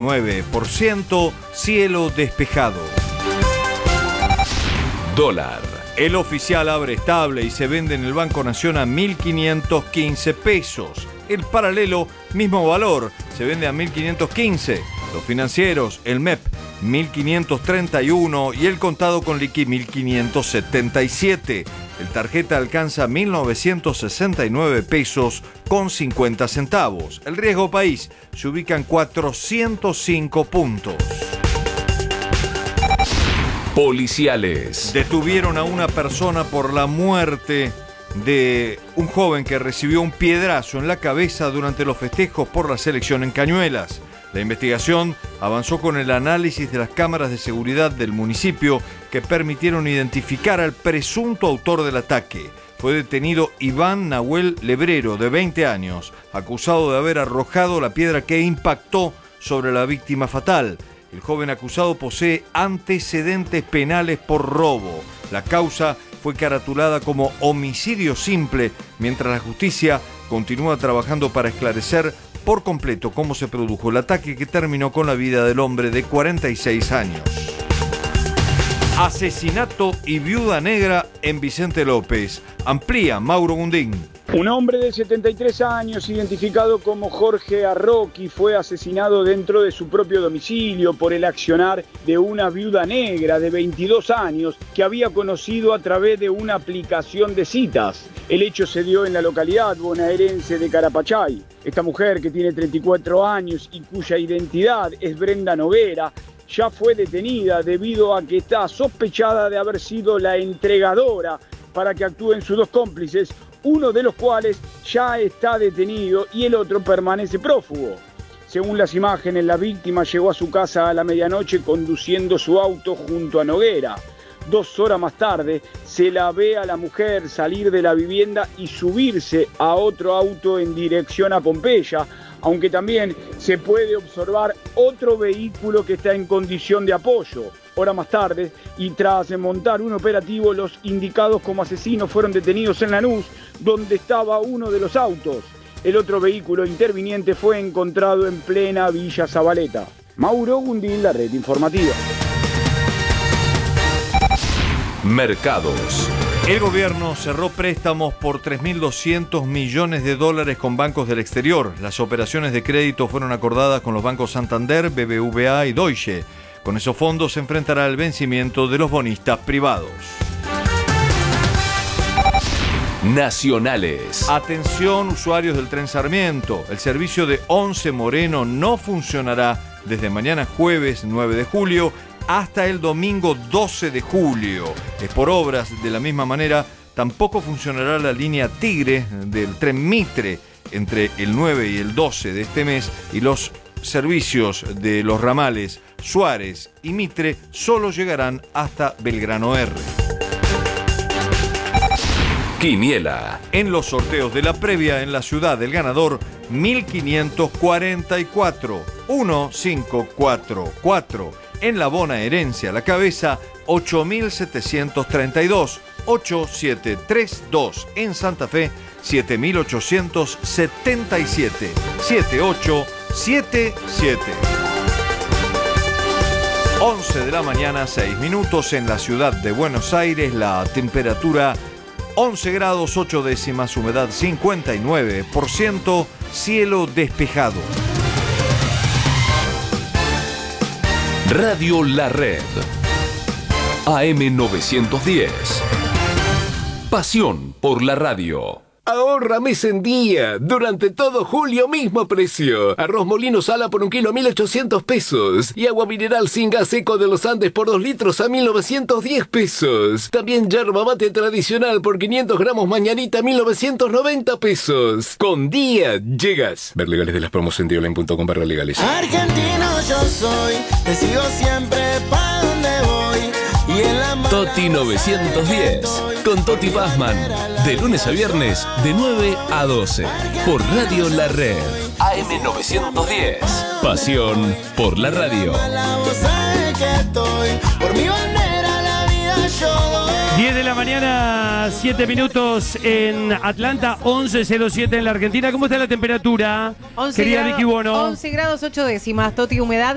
59%, cielo despejado. Dólar. El oficial abre estable y se vende en el Banco Nación a 1.515 pesos. El paralelo, mismo valor, se vende a 1.515. Los financieros, el MEP, 1.531 y el contado con liqui 1.577. El tarjeta alcanza 1.969 pesos con 50 centavos. El riesgo país se ubica en 405 puntos. Policiales. Detuvieron a una persona por la muerte de un joven que recibió un piedrazo en la cabeza durante los festejos por la selección en Cañuelas. La investigación avanzó con el análisis de las cámaras de seguridad del municipio que permitieron identificar al presunto autor del ataque. Fue detenido Iván Nahuel Lebrero, de 20 años, acusado de haber arrojado la piedra que impactó sobre la víctima fatal. El joven acusado posee antecedentes penales por robo. La causa fue caratulada como homicidio simple, mientras la justicia continúa trabajando para esclarecer por completo cómo se produjo el ataque que terminó con la vida del hombre de 46 años. Asesinato y viuda negra en Vicente López. Amplía Mauro Gundín. Un hombre de 73 años, identificado como Jorge Arroqui, fue asesinado dentro de su propio domicilio por el accionar de una viuda negra de 22 años que había conocido a través de una aplicación de citas. El hecho se dio en la localidad bonaerense de Carapachay. Esta mujer, que tiene 34 años y cuya identidad es Brenda Noguera, ya fue detenida debido a que está sospechada de haber sido la entregadora para que actúen sus dos cómplices, uno de los cuales ya está detenido y el otro permanece prófugo. Según las imágenes, la víctima llegó a su casa a la medianoche conduciendo su auto junto a Noguera. 2 horas más tarde, se la ve a la mujer salir de la vivienda y subirse a otro auto en dirección a Pompeya, aunque también se puede observar otro vehículo que está en condición de apoyo. Horas más tarde, y tras montar un operativo, los indicados como asesinos fueron detenidos en Lanús, donde estaba uno de los autos. El otro vehículo interviniente fue encontrado en plena Villa Zabaleta. Mauro Gundín, la red informativa. Mercados. El gobierno cerró préstamos por $3.200 millones con bancos del exterior. Las operaciones de crédito fueron acordadas con los bancos Santander, BBVA y Deutsche. Con esos fondos se enfrentará el vencimiento de los bonistas privados. Nacionales. Atención, usuarios del Tren Sarmiento. El servicio de Once Moreno no funcionará desde mañana jueves 9 de julio hasta el domingo 12 de julio. Es por obras. De la misma manera, tampoco funcionará la línea Tigre del Tren Mitre entre el 9 y el 12 de este mes, y los servicios de los ramales Suárez y Mitre solo llegarán hasta Belgrano R. Quiniela. En los sorteos de la previa en la ciudad, el ganador 1544, 1544. En la bonaerense a la cabeza 8732, 8732. En Santa Fe 7877, 7877. 11 de la mañana, 6 minutos en la ciudad de Buenos Aires. La temperatura 11 grados 8 décimas, humedad 59%, cielo despejado. Radio La Red. AM 910. Pasión por la radio. Ahorra mes en día. Durante todo julio, mismo precio. Arroz Molino Sala por 1 kilo, 1.800 pesos. Y agua mineral sin gas Seco de los Andes por 2 litros a 1.910 pesos. También yerba mate tradicional por 500 gramos mañanita, 1.990 pesos. Con día llegas. Ver legales de las promos en dioline.com/legales. Argentino yo soy, te sigo siempre pa' donde voy. Y en la Toti 910. Con Toti Pazman. De lunes a viernes, de 9 a 12. Por Radio La Red. AM 910. Pasión por la radio. Por mi bandera la vida yo doy. 10 de la mañana, 7 minutos en Atlanta, 11:07 en la Argentina. ¿Cómo está la temperatura? 11 querida grados, Vicky Bono. 11 grados 8 décimas, Toti, humedad